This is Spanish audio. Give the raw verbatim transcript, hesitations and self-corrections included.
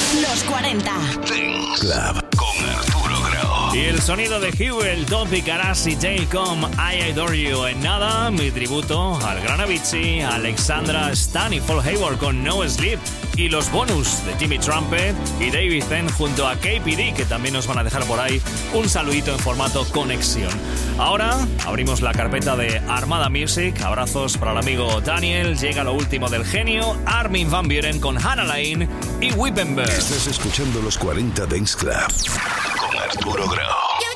Los cuarenta. Dance Club con Arturo Grau. Y el sonido de Hewell, Topic, Arasi, J-Com, I Adore You. En nada, mi tributo al gran Avicii, Alexandra Stan y Paul Hayward con No Sleep. Y los bonus de Jimmy Trumpet y David Penn junto a K P D, que también nos van a dejar por ahí un saludito en formato conexión. Ahora abrimos la carpeta de Armada Music. Abrazos para el amigo Daniel. Llega lo último del genio, Armin van Buuren con Hannah Lane y Wippenberg. Estás escuchando los cuarenta Dance Club con Arturo Grau.